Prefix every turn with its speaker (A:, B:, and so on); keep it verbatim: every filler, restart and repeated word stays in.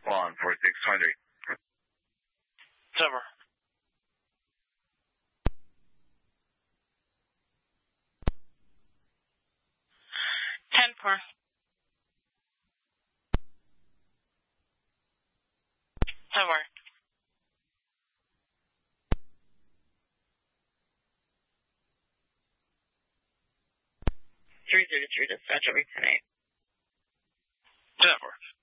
A: one four six twenty.
B: Silver. Ten four. Silver. Three zero two dispatch over ten eight.
C: Ten four.